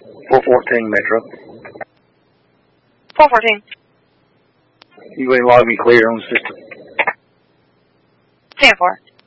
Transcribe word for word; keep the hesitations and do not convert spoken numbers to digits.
four fourteen Metro. four fourteen. You ain't log me clear on the system. ten four.